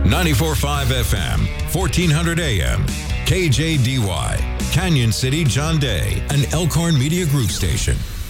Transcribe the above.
94.5 FM, 1400 AM, KJDY, Canyon City, John Day, an Elkhorn Media Group station.